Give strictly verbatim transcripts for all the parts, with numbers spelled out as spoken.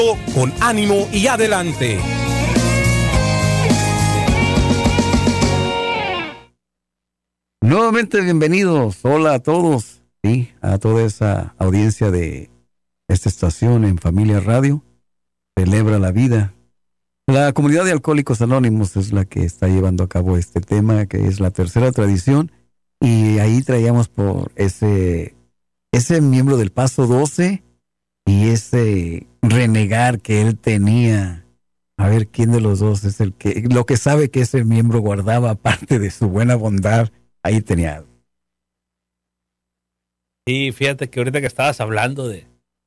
con ánimo y adelante. Nuevamente bienvenidos, hola a todos, sí, a toda esa audiencia de esta estación en Familia Radio, Celebra la Vida. La comunidad de Alcohólicos Anónimos es la que está llevando a cabo este tema, que es la tercera tradición, y ahí traíamos por ese, ese miembro del Paso doce y ese renegar que él tenía. A ver quién de los dos es el que, lo que sabe que ese miembro guardaba aparte de su buena bondad. Ahí tenía. Sí, fíjate que ahorita que estabas hablando de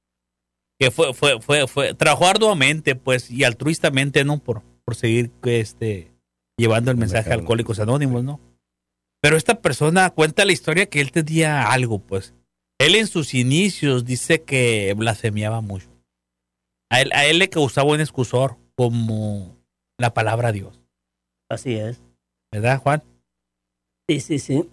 que fue, fue, fue, fue, trabajó arduamente, pues, y altruistamente, ¿no? Por, por seguir este llevando el mensaje a Alcohólicos Anónimos, ¿no? Pero esta persona cuenta la historia que él tenía algo, pues. Él en sus inicios dice que blasfemiaba mucho. A él, a él le causaba un escusor como la palabra Dios. Así es. ¿Verdad, Juan? Sí, sí, sí.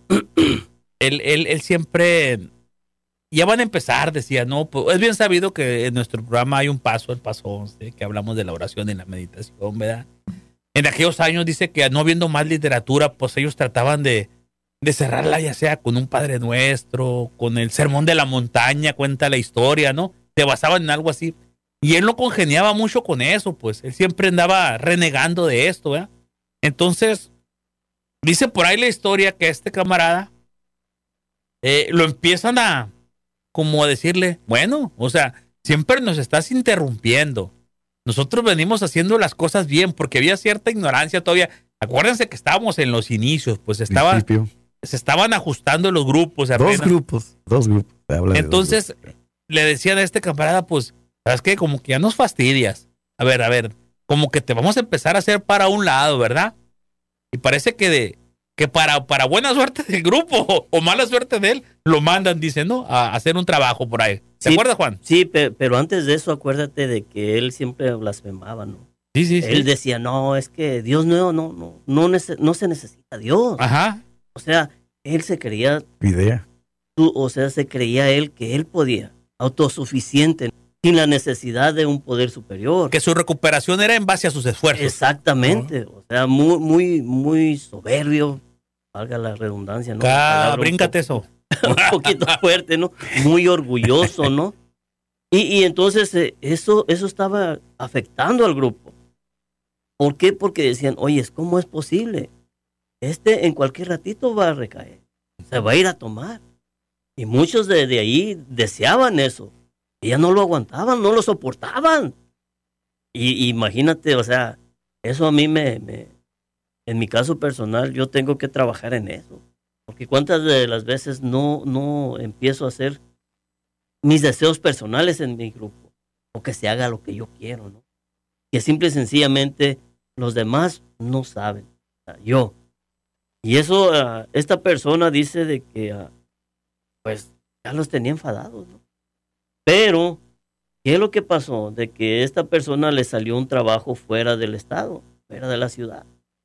Él, él, él siempre... Ya van a empezar, decía, ¿no? Pues es bien sabido que en nuestro programa hay un paso, el paso once, que hablamos de la oración y la meditación, ¿verdad? En aquellos años dice que no viendo más literatura, pues ellos trataban de, de cerrarla ya sea con un Padre Nuestro, con el Sermón de la Montaña, cuenta la historia, ¿no? Se basaban en algo así. Y él no congeniaba mucho con eso, pues. Él siempre andaba renegando de esto, ¿verdad? Entonces, dice por ahí la historia que este camarada eh, lo empiezan a, como a decirle, bueno, o sea, siempre nos estás interrumpiendo. Nosotros venimos haciendo las cosas bien porque había cierta ignorancia todavía. Acuérdense que estábamos en los inicios, pues estaba, se estaban ajustando los grupos. Dos apenas. grupos, dos grupos. Entonces, dos grupos. Le decían a este camarada, pues, ¿sabes qué? Como que ya nos fastidias. A ver, a ver, como que te vamos a empezar a hacer para un lado, ¿verdad? Y parece que de que para, para buena suerte del grupo o, o mala suerte de él, lo mandan, dicen, ¿no? A hacer un trabajo por ahí. ¿Te sí, acuerdas, Juan? Sí, pero, pero antes de eso, acuérdate de que él siempre blasfemaba, ¿no? Sí, sí, Él sí. decía, no, es que Dios no, no, no, no, nece- no se necesita Dios. Ajá. O sea, él se creía, Idea. tú, o sea, se creía él que él podía, autosuficiente, sin la necesidad de un poder superior. Que su recuperación era en base a sus esfuerzos. Exactamente, uh-huh. O sea, muy, muy, muy soberbio, valga la redundancia, ¿no? Ah, bríncate eso. Un poquito fuerte, ¿no? Muy orgulloso, ¿no? Y, y entonces eh, eso, eso estaba afectando al grupo. ¿Por qué? Porque decían, oye, ¿cómo es posible? Este en cualquier ratito va a recaer, se va a ir a tomar. Y muchos de, de ahí deseaban eso. Y ya no lo aguantaban, no lo soportaban. Y, y imagínate, o sea, eso a mí me, me, en mi caso personal, yo tengo que trabajar en eso. Porque cuántas de las veces no, no empiezo a hacer mis deseos personales en mi grupo. O que se haga lo que yo quiero, ¿no? Que simple y sencillamente los demás no saben. O sea, yo. Y eso, uh, esta persona dice de que, uh, pues, ya los tenía enfadados, ¿no? Pero, ¿qué es lo que pasó? De que a esta persona le salió un trabajo fuera del estado, fuera de la ciudad.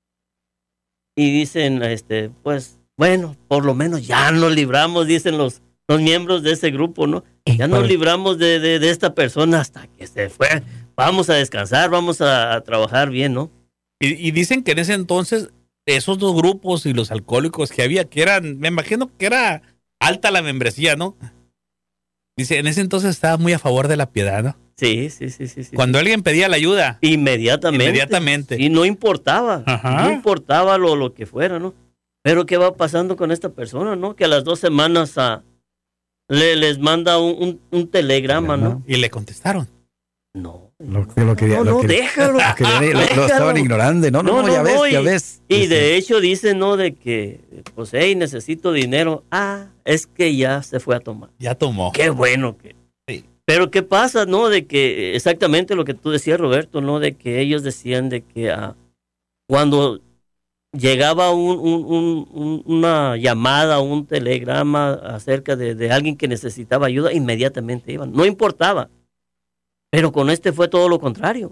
Y dicen, este, pues, bueno, por lo menos ya nos libramos, dicen los, los miembros de ese grupo, ¿no? Ya nos libramos de, de, de esta persona hasta que se fue. Vamos a descansar, vamos a, a trabajar bien, ¿no? Y, y dicen que en ese entonces, esos dos grupos y los alcohólicos que había, que eran, me imagino que era alta la membresía, ¿no? Dice, en ese entonces estaba muy a favor de la piedad, ¿no? Sí, sí, sí, sí. sí. Cuando alguien pedía la ayuda. Inmediatamente. Inmediatamente. Y no importaba. Ajá. No importaba lo, lo que fuera, ¿no? Pero ¿qué va pasando con esta persona, no? Que a las dos semanas a, le, les manda un, un, un telegrama, ¿no? Y le contestaron. No. Lo, lo quería, no, lo no, quería, déjalo. Lo, quería, lo, déjalo. lo estaban ignorando. No, no, no, no ya no, ves, y, ya ves. Y sí, de sí. hecho dice, ¿no? De que, pues, hey, necesito dinero. Ah, es que ya se fue a tomar. Ya tomó. Qué bueno que... Sí. Pero ¿qué pasa, no? De que exactamente lo que tú decías, Roberto, ¿no? De que ellos decían de que ah, cuando llegaba un, un, un, un, una llamada, un telegrama acerca de, de alguien que necesitaba ayuda, inmediatamente iban. No importaba. Pero con este fue todo lo contrario.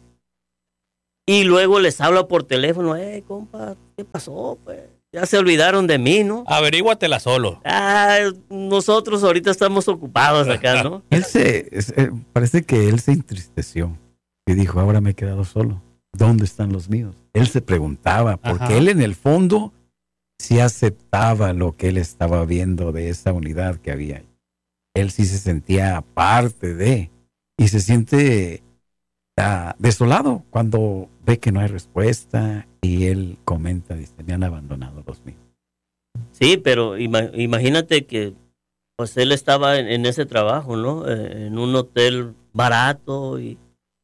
Y luego les habla por teléfono, eh, compa, ¿qué pasó? Pues ya se olvidaron de mí, ¿no? Averíguatela solo. Ah, nosotros ahorita estamos ocupados acá, ¿no? Él se, es, eh, parece que él se entristeció. Y dijo, ahora me he quedado solo. ¿Dónde están los míos? Él se preguntaba, porque Ajá. él en el fondo sí aceptaba lo que él estaba viendo de esa unidad que había. Él sí se sentía parte de, y se siente uh, desolado cuando ve que no hay respuesta, y él comenta, dice, me han abandonado los míos. Sí, pero ima- imagínate que pues él estaba en, en ese trabajo, ¿no? Eh, en un hotel barato y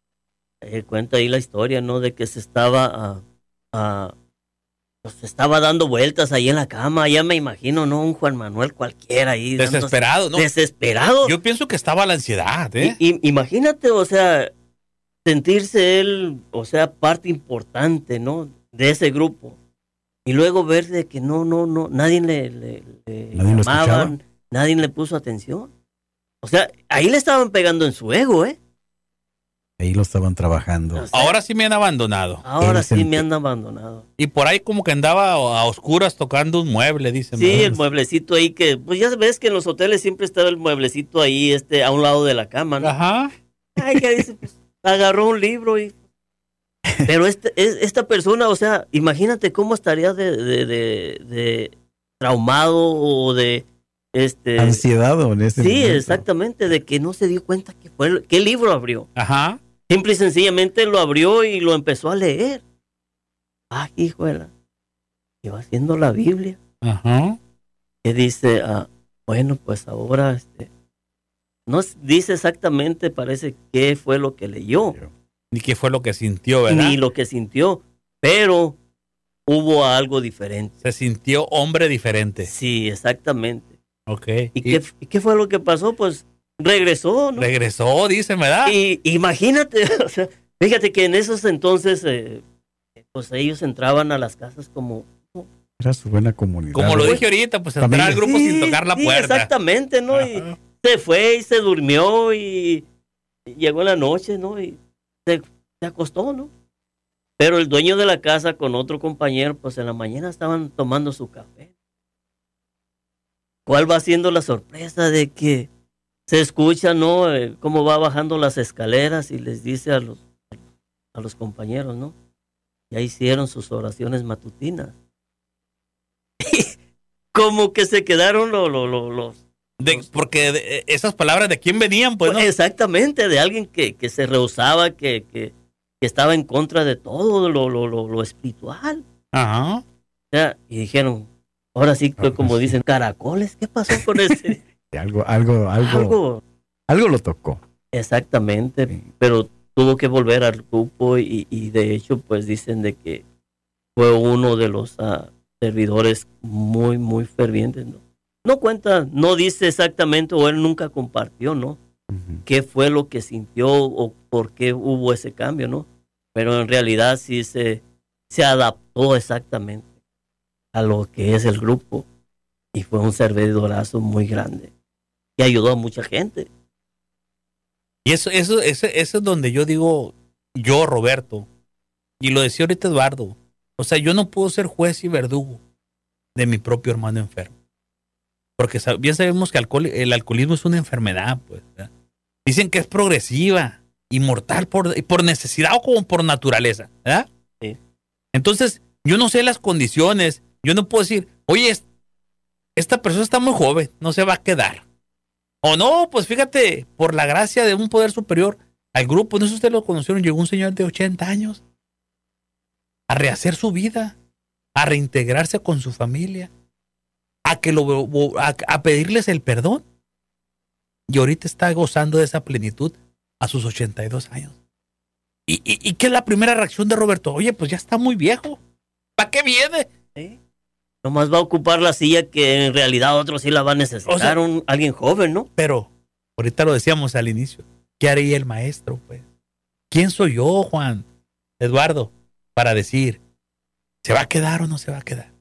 eh, cuenta ahí la historia, ¿no? De que se estaba ah, ah, pues estaba dando vueltas ahí en la cama. Ya me imagino, ¿no? Un Juan Manuel cualquiera ahí. dándose- Desesperado, ¿no? Desesperado. Yo pienso que estaba la ansiedad, ¿eh? Y- y- imagínate, o sea, sentirse él, o sea, parte importante, ¿no? De ese grupo. Y luego ver de que no, no, no, nadie le, le, le Nadie lo llamaban, escuchaba. nadie le puso atención. O sea, ahí le estaban pegando en su ego, ¿eh? Ahí lo estaban trabajando. O sea, Ahora sí me han abandonado. ahora él sí sentí- me han abandonado. Y por ahí como que andaba a oscuras tocando un mueble, dicen. Sí, ¿verdad? el mueblecito ahí que, pues ya ves que en los hoteles siempre estaba el mueblecito ahí, este, a un lado de la cama, ¿no? Ajá. Ay, que dice, pues, agarró un libro y... Pero este, es- esta persona, o sea, imagínate cómo estaría de, de, de, de traumado o de... este Ansiedad o en ese Sí, momento. exactamente, de que no se dio cuenta que fue el- qué libro abrió. Ajá. Simple y sencillamente lo abrió y lo empezó a leer. Ah, hijuela. Y va haciendo la Biblia. Ajá. Que dice, ah, bueno, pues ahora, este, no s- dice exactamente, parece, qué fue lo que leyó, Ni qué fue lo que sintió, ¿verdad? ni lo que sintió, pero hubo algo diferente. Se sintió hombre diferente. Sí, exactamente. Ok. ¿Y, Y qué, y qué fue lo que pasó? Pues regresó, ¿no? regresó, dicen, ¿verdad? Y imagínate, o sea, fíjate que en esos entonces, eh, pues ellos entraban a las casas como... Era su buena comunidad. Como lo ¿verdad? dije ahorita, pues entrar al grupo Sí, sin tocar la sí, puerta. Exactamente, ¿no? Y Ajá. se fue y se durmió y y llegó la noche, ¿no? Y se, se acostó, ¿no? Pero el dueño de la casa con otro compañero, pues en la mañana estaban tomando su café. ¿Cuál va siendo la sorpresa de que se escucha, ¿no? Eh, cómo va bajando las escaleras y les dice a los, a los compañeros, ¿no? Ya hicieron sus oraciones matutinas. Como que se quedaron los... los, los, los De- porque de- esas palabras de quién venían, pues, ¿no? Exactamente, de alguien que, que se rehusaba, que, que, que estaba en contra de todo lo, lo, lo, lo espiritual. Ajá. O sea, y dijeron, ahora sí, que como dicen, caracoles, ¿qué pasó con ese? Algo, algo, algo, algo, Algo, lo tocó. exactamente, Sí. pero tuvo que volver al grupo y, y de hecho, pues dicen de que fue uno de los ah, servidores muy, muy fervientes, ¿no? No cuenta, no dice exactamente, o él nunca compartió, ¿no? Ujú. Qué fue lo que sintió o por qué hubo ese cambio, ¿no? Pero en realidad sí se, se adaptó exactamente a lo que es el grupo y fue un servidorazo muy grande que ayudó a mucha gente. Y eso, eso, eso, eso es donde yo digo, yo, Roberto, y lo decía ahorita Eduardo, o sea, yo no puedo ser juez y verdugo de mi propio hermano enfermo. Porque sab- bien sabemos que alcohol, el alcoholismo es una enfermedad, pues. ¿verdad? Dicen que es progresiva y mortal por, por necesidad o como por naturaleza, ¿verdad? Sí. Entonces, yo no sé las condiciones, yo no puedo decir, oye, es- esta persona está muy joven, no se va a quedar. O no, pues fíjate, por la gracia de un poder superior al grupo, no sé si ustedes lo conocieron, llegó un señor de ochenta años a rehacer su vida, a reintegrarse con su familia, a que lo a, a pedirles el perdón. Y ahorita está gozando de esa plenitud a sus ochenta y dos años. ¿Y, y, y qué es la primera reacción de Roberto? Oye, pues ya está muy viejo. ¿Para qué viene? ¿Sí? Nomás va a ocupar la silla que en realidad otro sí la va a necesitar, O sea, un, alguien joven, ¿no? Pero, ahorita lo decíamos al inicio, ¿qué haría el maestro, pues? ¿Quién soy yo, Juan, Eduardo, para decir, ¿se va a quedar o no se va a quedar?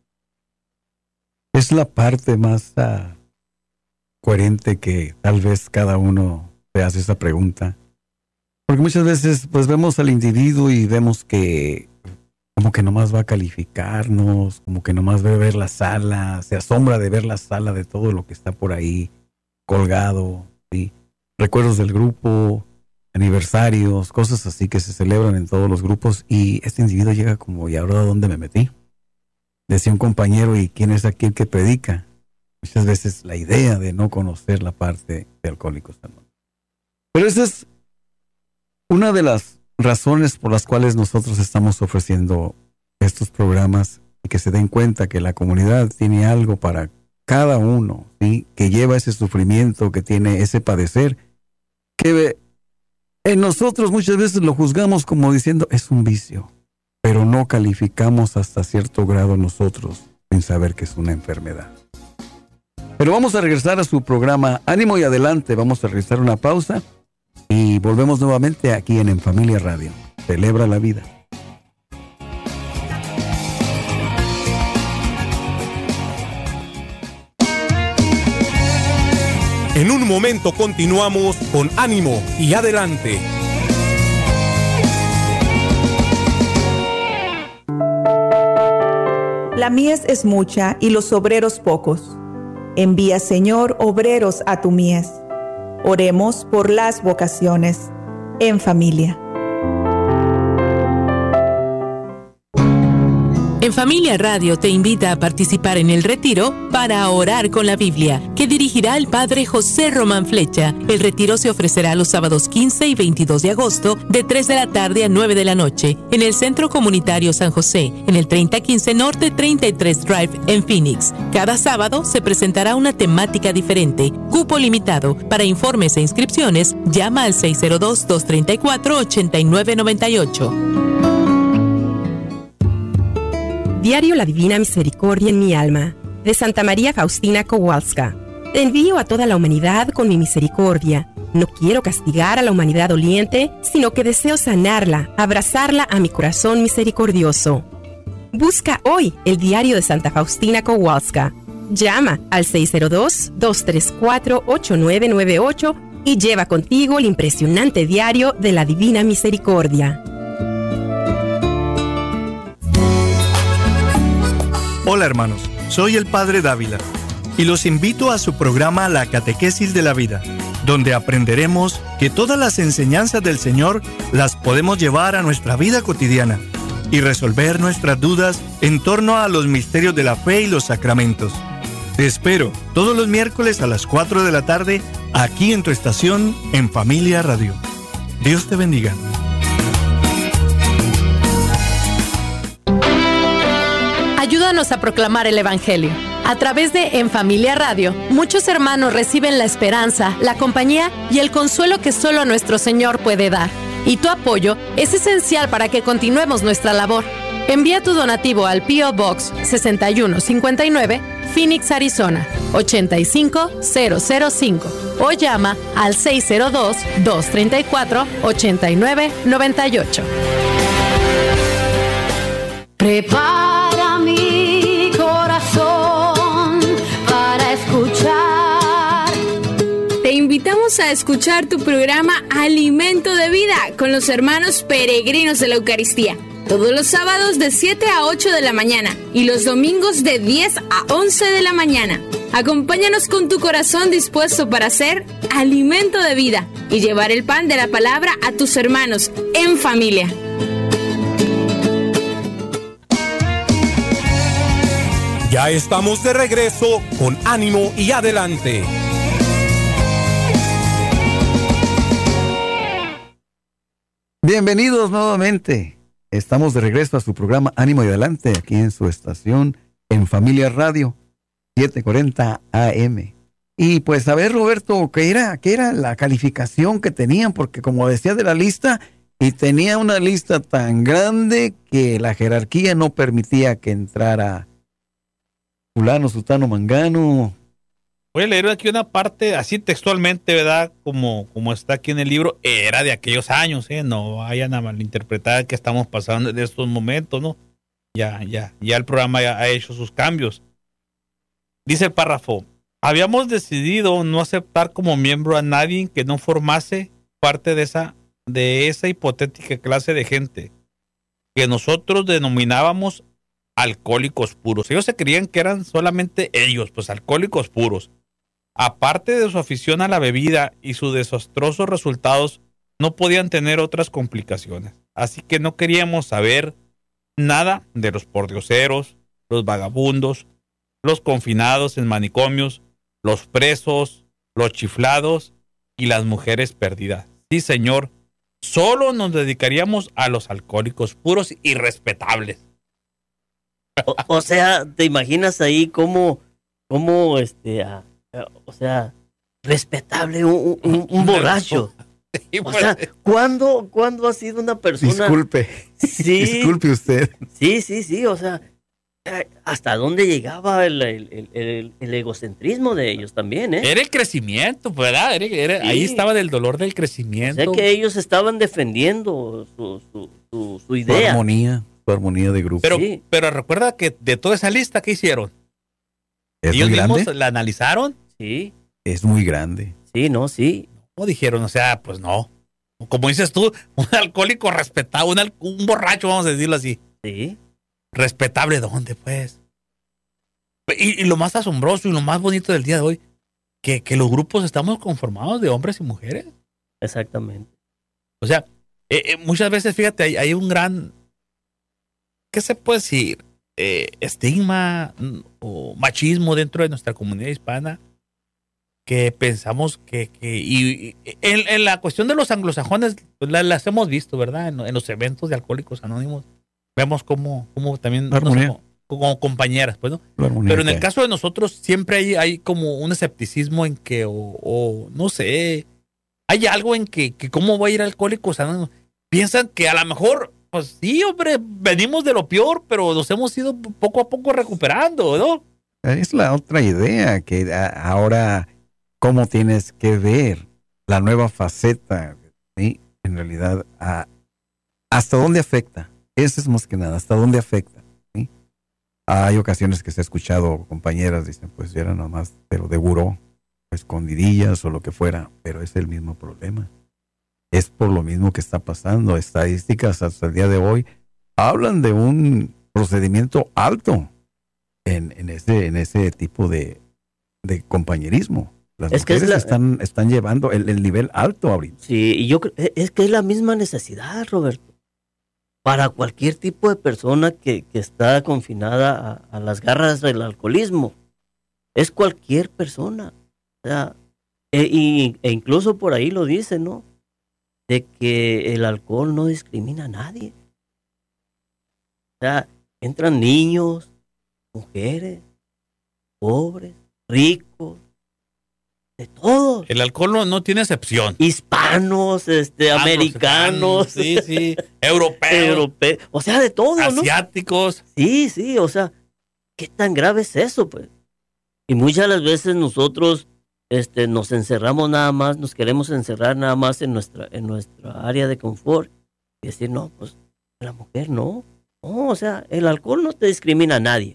Es la parte más ah, coherente que tal vez cada uno se hace esa pregunta. Porque muchas veces pues vemos al individuo y vemos que como que nomás va a calificarnos, como que nomás ve ver la sala, se asombra de ver la sala de todo lo que está por ahí colgado, ¿sí? Recuerdos del grupo, aniversarios, cosas así que se celebran en todos los grupos, y este individuo llega como, ¿y ahora dónde me metí? Decía un compañero, ¿y quién es aquel que predica? Muchas veces la idea de no conocer la parte de Alcohólicos Anónimos. Pero esa es una de las razones por las cuales nosotros estamos ofreciendo estos programas, y que se den cuenta que la comunidad tiene algo para cada uno, ¿sí? Que lleva ese sufrimiento, que tiene ese padecer, que en nosotros muchas veces lo juzgamos como diciendo es un vicio, pero no calificamos hasta cierto grado nosotros sin saber que es una enfermedad. Pero vamos a regresar a su programa Ánimo y Adelante. Vamos a regresar una pausa y volvemos nuevamente aquí en En Familia Radio. Celebra la vida. En un momento continuamos con Ánimo y Adelante. La mies es mucha y los obreros pocos. Envía, Señor, obreros a tu mies. Oremos por las vocaciones en familia. En Familia Radio te invita a participar en el retiro para orar con la Biblia, que dirigirá el Padre José Román Flecha. El retiro se ofrecerá los sábados quince y veintidós de agosto, de tres de la tarde a nueve de la noche, en el Centro Comunitario San José, en el treinta quince Norte treinta y tres Drive, en Phoenix. Cada sábado se presentará una temática diferente, cupo limitado. Para informes e inscripciones, llama al seis cero dos, dos tres cuatro, ocho nueve nueve ocho. Diario La Divina Misericordia en mi alma, de Santa María Faustina Kowalska. Te envío a toda la humanidad con mi misericordia. No quiero castigar a la humanidad doliente, sino que deseo sanarla, abrazarla a mi corazón misericordioso. Busca hoy el diario de Santa Faustina Kowalska. Llama al seis cero dos, dos tres cuatro, ocho nueve nueve ocho y lleva contigo el impresionante diario de la Divina Misericordia. Hola hermanos, soy el Padre Dávila y los invito a su programa La Catequesis de la Vida, donde aprenderemos que todas las enseñanzas del Señor las podemos llevar a nuestra vida cotidiana y resolver nuestras dudas en torno a los misterios de la fe y los sacramentos. Te espero todos los miércoles a las cuatro de la tarde aquí en tu estación en Familia Radio. Dios te bendiga. Ayúdanos a proclamar el Evangelio. A través de En Familia Radio, muchos hermanos reciben la esperanza, la compañía y el consuelo que solo nuestro Señor puede dar. Y tu apoyo es esencial para que continuemos nuestra labor. Envía tu donativo al P O Box sesenta y uno cincuenta y nueve, Phoenix, Arizona, ochenta y cinco cero cero cinco o llama al seis cero dos, dos tres cuatro, ocho nueve nueve ocho. Prepara mi corazón para escuchar. Te invitamos a escuchar tu programa Alimento de Vida con los hermanos peregrinos de la Eucaristía. Todos los sábados de siete a ocho de la mañana y los domingos de diez a once de la mañana. Acompáñanos con tu corazón dispuesto para ser alimento de vida y llevar el pan de la palabra a tus hermanos en familia. Ya estamos de regreso con Ánimo y Adelante. Bienvenidos nuevamente. Estamos de regreso a su programa Ánimo y Adelante, aquí en su estación en Familia Radio, setecientos cuarenta A M. Y pues a ver, Roberto, ¿qué era, qué era la calificación que tenían? Porque como decía de la lista, y tenía una lista tan grande que la jerarquía no permitía que entrara fulano, sutano, mangano. Voy a leer aquí una parte así textualmente, ¿verdad? Como, como está aquí en el libro. Era de aquellos años, ¿eh? No vayan a malinterpretar que estamos pasando en estos momentos, ¿no? Ya, ya, ya el programa ya ha hecho sus cambios. Dice el párrafo: habíamos decidido no aceptar como miembro a nadie que no formase parte de esa, de esa hipotética clase de gente que nosotros denominábamos alcohólicos puros. Ellos se creían que eran solamente ellos, pues alcohólicos puros. Aparte de su afición a la bebida y sus desastrosos resultados no podían tener otras complicaciones. Así que no queríamos saber nada de los pordioseros, los vagabundos, los confinados en manicomios, los presos, los chiflados y las mujeres perdidas. Sí, señor, solo nos dedicaríamos a los alcohólicos puros y respetables. O, o sea, ¿te imaginas ahí cómo, cómo este, a, a, o sea, respetable un, un, un borracho? Sí, O pues, sea, ¿cuándo, ¿cuándo ha sido una persona? Disculpe, Sí, disculpe usted. sí, sí, sí, o sea, eh, ¿hasta dónde llegaba el, el, el, el- el egocentrismo de ellos también, eh? era el crecimiento, ¿verdad? Era- era- Sí. Ahí estaba del dolor del O crecimiento. sea que ellos estaban defendiendo su, su, su, su Su idea. armonía, su armonía de grupo. Pero, Sí. pero recuerda que de toda esa lista que hicieron, ¿Es ellos muy mismos grande? la analizaron. Sí, Es muy grande. sí, no, sí. ¿Cómo dijeron? O sea, pues no. Como dices tú, un alcohólico respetado, un, al- un borracho, vamos a decirlo así. Sí, Respetable, ¿dónde, pues? Y, y lo más asombroso y lo más bonito del día de hoy, que, que los grupos estamos conformados de hombres y mujeres. exactamente. O sea, eh, eh, muchas veces, fíjate, hay, hay un gran, ¿qué se puede decir? Eh, estigma mm, o machismo dentro de nuestra comunidad hispana, que pensamos que, que y, y en, en la cuestión de los anglosajones, pues la- las hemos visto, ¿verdad? En, en los eventos de Alcohólicos Anónimos, vemos cómo, cómo también, La armonía. no sé, como, como compañeras, pues, ¿no? La armonía Pero en que el hay. caso de nosotros siempre hay, hay como un escepticismo en que, o, o no sé, hay algo en que, que cómo va a ir Alcohólicos Anónimos. Piensan que a lo mejor, pues sí, hombre, venimos de lo peor, pero nos hemos ido poco a poco recuperando, ¿no? Es la otra idea, que a- ahora cómo tienes que ver la nueva faceta, ¿sí? En realidad, a- ¿hasta dónde afecta? Eso es más que nada, ¿hasta dónde afecta? ¿Sí? Hay ocasiones que se ha escuchado compañeras, dicen, pues ya era nomás, pero de buró, escondidillas o lo que fuera, pero es el mismo problema. Es por lo mismo que está pasando. Estadísticas hasta el día de hoy hablan de un procedimiento alto en, en ese, en ese tipo de, de compañerismo. Las Es que es mujeres la- están, están llevando el, el nivel alto ahorita. Sí, y yo creo, e- es que es la misma necesidad, Roberto. Para cualquier tipo de persona que, que está confinada a, a las garras del alcoholismo. Es cualquier persona. O sea, e, y- e incluso por ahí lo dice, ¿no? De que el alcohol no discrimina a nadie. O sea, entran niños, mujeres, pobres, ricos, de todos. El alcohol no, no tiene excepción. Hispanos, este, americanos, Sí, sí. Europeos, europeos, o sea, de todo, ¿no? asiáticos. Sí, sí, o sea, ¿qué tan grave es eso, pues? Y muchas de las veces nosotros este, nos encerramos nada más, nos queremos encerrar nada más en nuestra, en nuestra área de confort y decir, no, pues la mujer no. No, o sea, el alcohol no te discrimina a nadie.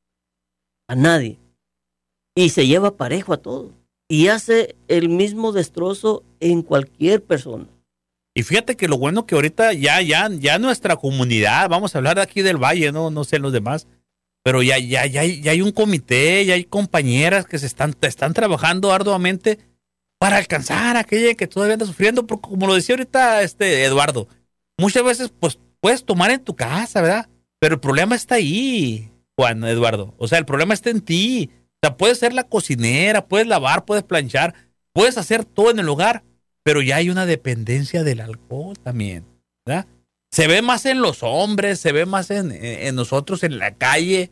A nadie. Y se lleva parejo a todos. Y hace el mismo destrozo en cualquier persona. Y fíjate que lo bueno que ahorita ya, ya, ya nuestra comunidad, vamos a hablar de aquí del Valle, no, no sé los demás, pero ya, ya, ya, hay, ya hay un comité, ya hay compañeras que se están, están trabajando arduamente para alcanzar a aquella que todavía anda sufriendo, porque como lo decía ahorita este Eduardo, muchas veces pues puedes tomar en tu casa, ¿verdad? Pero el problema está ahí, Juan, Eduardo. O sea, el problema está en ti. O sea, puedes ser la cocinera, puedes lavar, puedes planchar, puedes hacer todo en el hogar, pero ya hay una dependencia del alcohol también, ¿verdad? Se ve más en los hombres, se ve más en, en, en nosotros en la calle,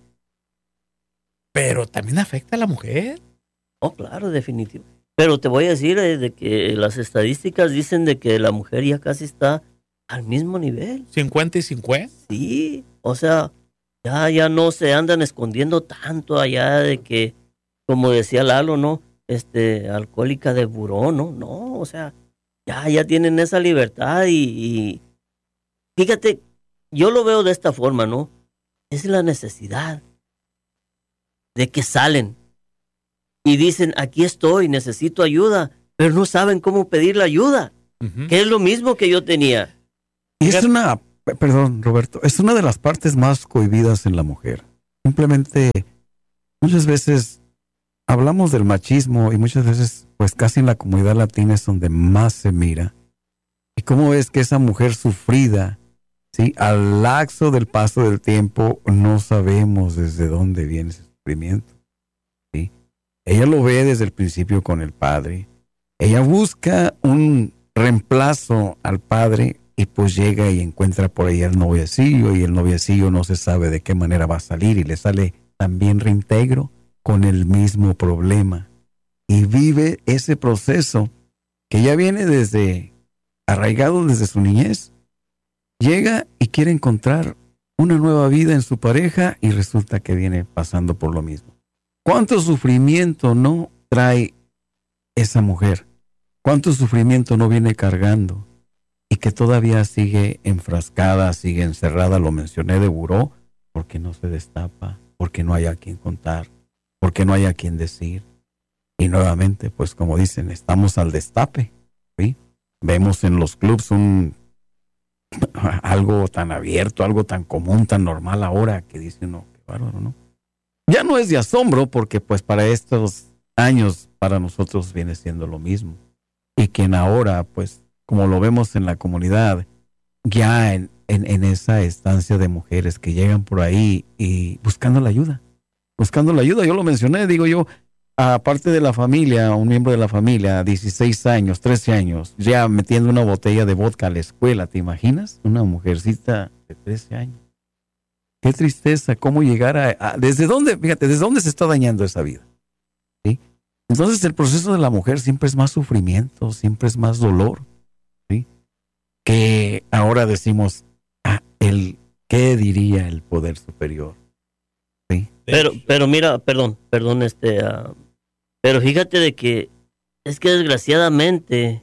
pero también afecta a la mujer. Oh, claro, definitivo. Pero te voy a decir eh, de que las estadísticas dicen de que la mujer ya casi está al mismo nivel. cincuenta y cincuenta. Sí, o sea, ya, ya no se andan escondiendo tanto allá de que, como decía Lalo, ¿no? Este, alcohólica de buró, ¿no? No, o sea, ya, ya tienen esa libertad y, y fíjate, yo lo veo de esta forma, ¿no? Es la necesidad de que salen y dicen, aquí estoy, necesito ayuda, pero no saben cómo pedir la ayuda, Uh-huh. que es lo mismo que yo tenía. Y es una, perdón Roberto, es una de las partes más cohibidas en la mujer. Simplemente, muchas veces hablamos del machismo y muchas veces, pues casi en la comunidad latina es donde más se mira. Y cómo es que esa mujer sufrida, ¿sí? Al lapso del paso del tiempo, no sabemos desde dónde viene ese sufrimiento, ¿sí? Ella lo ve desde el principio con el padre. Ella busca un reemplazo al padre y pues llega y encuentra por ahí el noviecillo, y el noviecillo no se sabe de qué manera va a salir y le sale también reintegro con el mismo problema. Y vive ese proceso que ya viene desde arraigado desde su niñez. Llega y quiere encontrar una nueva vida en su pareja y resulta que viene pasando por lo mismo. ¿Cuánto sufrimiento no trae esa mujer? ¿Cuánto sufrimiento no viene cargando? Y que todavía sigue enfrascada, sigue encerrada, lo mencioné de buró, porque no se destapa, porque no hay a quien contar, porque no hay a quien decir. Y nuevamente, pues como dicen, estamos al destape, ¿sí? Vemos en los clubs un algo tan abierto, algo tan común, tan normal ahora, que dice uno, qué bárbaro, ¿no? Ya no es de asombro, porque pues para estos años, para nosotros viene siendo lo mismo. Y quien ahora, pues, como lo vemos en la comunidad, ya en, en, en esa estancia de mujeres que llegan por ahí y buscando la ayuda, buscando la ayuda, yo lo mencioné, digo yo, aparte de la familia, un miembro de la familia, dieciséis años, trece años, ya metiendo una botella de vodka a la escuela, ¿te imaginas? Una mujercita de trece años. Qué tristeza, cómo llegar a, a... ¿Desde dónde, fíjate, desde dónde se está dañando esa vida? ¿Sí? Entonces el proceso de la mujer siempre es más sufrimiento, siempre es más dolor, ¿sí? Que ahora decimos, ah, el, ¿qué diría el poder superior? ¿Sí? Pero, pero mira, perdón, perdón, este... Uh... Pero fíjate de que es que desgraciadamente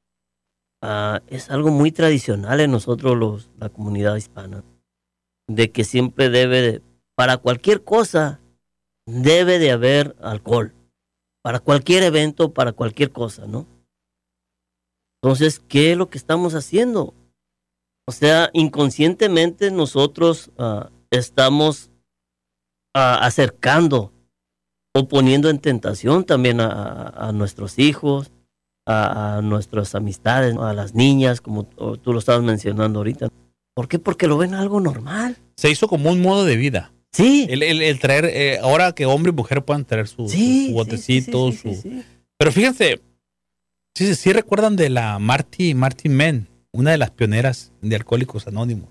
uh, es algo muy tradicional en nosotros, los, la comunidad hispana, de que siempre debe de, para cualquier cosa, debe de haber alcohol, para cualquier evento, para cualquier cosa, ¿no? Entonces, ¿qué es lo que estamos haciendo? O sea, inconscientemente nosotros uh, estamos uh, acercando o poniendo en tentación también a, a nuestros hijos, a, a nuestras amistades, a las niñas, como tú lo estabas mencionando ahorita. ¿Por qué? Porque lo ven algo normal. Se hizo como un modo de vida. Sí. El, el, el traer, eh, ahora que hombre y mujer puedan traer su, sí, su botecito. Sí, sí, sí, su... sí, sí. Pero fíjense, sí, sí, sí recuerdan de la Marty, Marty Mann, una de las pioneras de Alcohólicos Anónimos,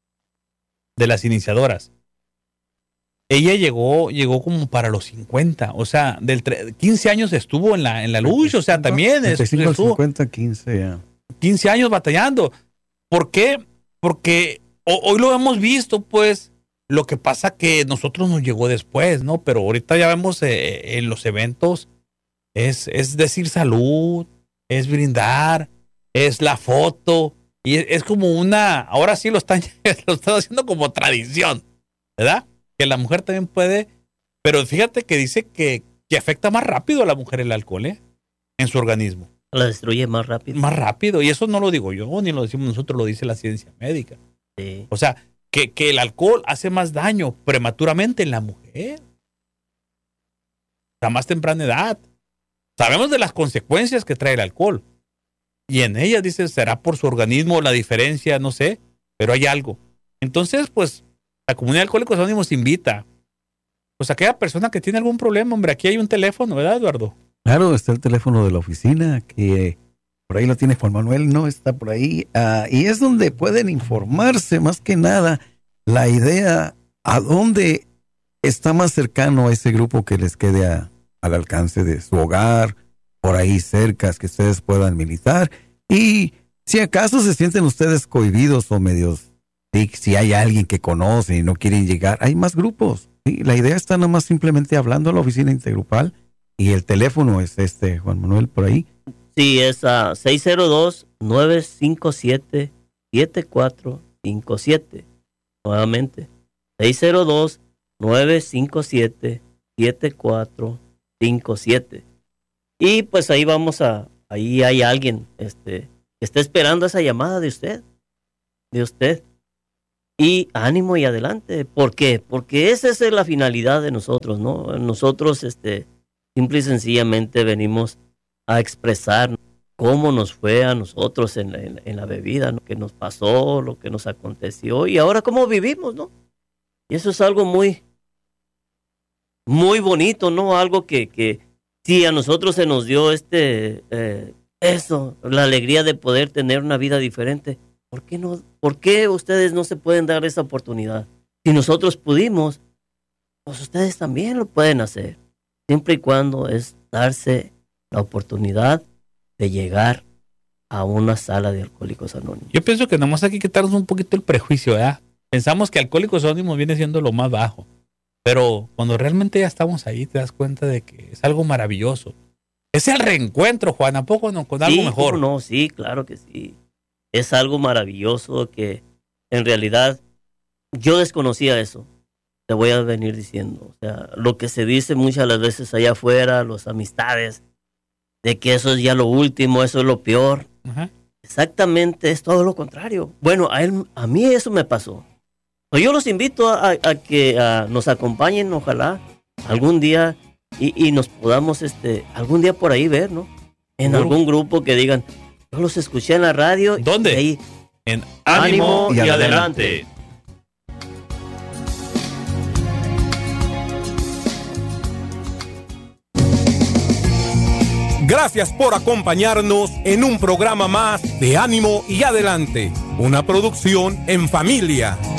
de las iniciadoras. Ella llegó, llegó como para los cincuenta, o sea, del tre- quince años estuvo en la, en la lucha, o sea, también es, treinta y cinco, estuvo cincuenta, quince, ya. quince años batallando. ¿Por qué? Porque ho- hoy lo hemos visto, pues, lo que pasa que nosotros nos llegó después, ¿no? Pero ahorita ya vemos eh, en los eventos, es, es decir salud, es brindar, es la foto, y es, es como una, ahora sí lo están, lo están haciendo como tradición, ¿verdad? Que la mujer también puede, pero fíjate que dice que, que afecta más rápido a la mujer el alcohol, ¿eh? En su organismo. La destruye más rápido. Más rápido, y eso no lo digo yo, ni lo decimos nosotros, lo dice la ciencia médica. Sí. O sea, que, que el alcohol hace más daño prematuramente en la mujer. A más temprana edad. Sabemos de las consecuencias que trae el alcohol. Y en ella, dice, será por su organismo la diferencia, no sé, pero hay algo. Entonces, pues, la comunidad de Alcohólicos Anónimos invita, pues, a aquella persona que tiene algún problema, hombre, aquí hay un teléfono, ¿verdad, Eduardo? Claro, está el teléfono de la oficina, que por ahí lo tiene Juan Manuel, ¿no? Está por ahí. Uh, y es donde pueden informarse, más que nada, la idea a dónde está más cercano a ese grupo que les quede a, al alcance de su hogar, por ahí cerca, que ustedes puedan militar. Y si acaso se sienten ustedes cohibidos o medios, ¿sí? Si hay alguien que conocen y no quieren llegar, hay más grupos. ¿Sí? La idea está nada más simplemente hablando a la oficina intergrupal. Y el teléfono es este, Juan Manuel, por ahí. Sí, es a uh, seis cero dos, nueve cinco siete, siete cuatro cinco siete. Nuevamente, seis cero dos, nueve cinco siete, siete cuatro cinco siete. Y pues ahí vamos a, ahí hay alguien este, que está esperando esa llamada de usted, de usted. Y ánimo y adelante. ¿Por qué? Porque esa es la finalidad de nosotros, ¿no? Nosotros, este... simple y sencillamente venimos a expresar cómo nos fue a nosotros en la, en, en la bebida, lo que nos pasó, lo que nos aconteció y ahora cómo vivimos, ¿no? Y eso es algo muy, muy bonito, ¿no? Algo que, que sí, a nosotros se nos dio este, eh, eso, la alegría de poder tener una vida diferente. ¿Por qué no? ¿Por qué ustedes no se pueden dar esa oportunidad? Si nosotros pudimos, pues ustedes también lo pueden hacer, siempre y cuando es darse la oportunidad de llegar a una sala de Alcohólicos Anónimos. Yo pienso que nomás hay que quitarnos un poquito el prejuicio, ¿verdad? Pensamos que Alcohólicos Anónimos viene siendo lo más bajo, pero cuando realmente ya estamos ahí te das cuenta de que es algo maravilloso. Es el reencuentro, Juan, ¿a poco no? Con algo sí, mejor. ¿cómo no? Sí, claro que sí. Es algo maravilloso que en realidad yo desconocía eso. Te voy a venir diciendo. O sea, lo que se dice muchas las veces allá afuera, las amistades, de que eso es ya lo último, eso es lo peor. Ajá. Exactamente, es todo lo contrario. Bueno, a, él, a mí eso me pasó. Yo los invito a, a que a, nos acompañen, ojalá, algún día y, y nos podamos, este, algún día por ahí ver, ¿no? En ¿Seguro? Algún grupo que digan, yo los escuché en la radio. ¿Dónde? Y ahí, en Ánimo, Ánimo y, y adelante. adelante. Gracias por acompañarnos en un programa más de Ánimo y Adelante, una producción en familia.